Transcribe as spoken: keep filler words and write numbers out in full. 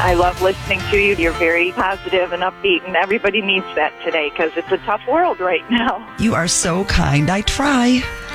I love listening to you. You're very positive and upbeat, and everybody needs that today because it's a tough world right now. You are so kind. I try.